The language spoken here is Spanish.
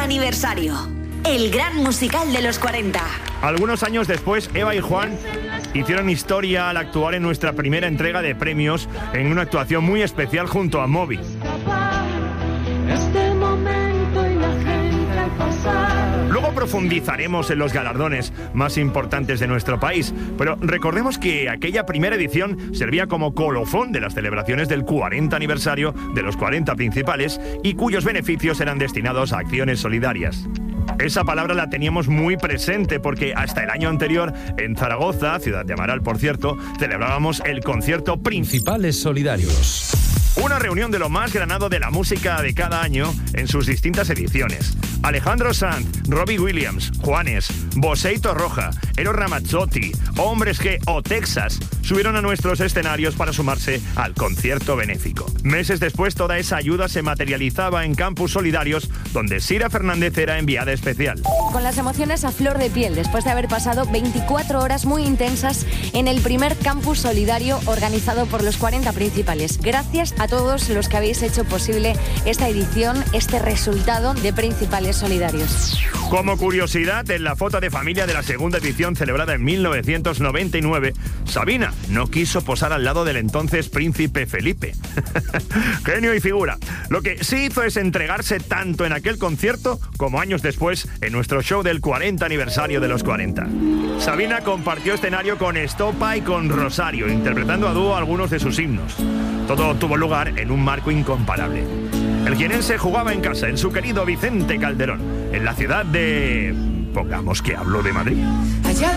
aniversario. El gran musical de los 40. Algunos años después, Eva y Juan hicieron historia al actuar en nuestra primera entrega de premios en una actuación muy especial junto a Moby. Luego profundizaremos en los galardones más importantes de nuestro país, pero recordemos que aquella primera edición servía como colofón de las celebraciones del 40 aniversario de los 40 principales y cuyos beneficios eran destinados a acciones solidarias. Esa palabra la teníamos muy presente porque hasta el año anterior, en Zaragoza, ciudad de Amaral por cierto, celebrábamos el concierto Principales Solidarios. Una reunión de lo más granado de la música de cada año en sus distintas ediciones. Alejandro Sanz, Robbie Williams, Juanes, Bosé y Torroja, Eros Ramazzotti, Hombres G o Texas subieron a nuestros escenarios para sumarse al concierto benéfico. Meses después, toda esa ayuda se materializaba en Campus Solidarios, donde Sira Fernández era enviada especial. Con las emociones a flor de piel, después de haber pasado 24 horas muy intensas en el primer Campus Solidario organizado por los 40 principales. Gracias a todos los que habéis hecho posible esta edición, este resultado de Principales Solidarios. Como curiosidad, en la foto de familia de la segunda edición celebrada en 1999, Sabina no quiso posar al lado del entonces príncipe Felipe. Genio y figura. Lo que sí hizo es entregarse tanto en aquel concierto como años después en nuestro show del 40 aniversario de los 40. Sabina compartió escenario con Estopa y con Rosario, interpretando a dúo algunos de sus himnos. Todo tuvo lugar en un marco incomparable. El jienense jugaba en casa, en su querido Vicente Calderón, en la ciudad de... pongamos que hablo de Madrid.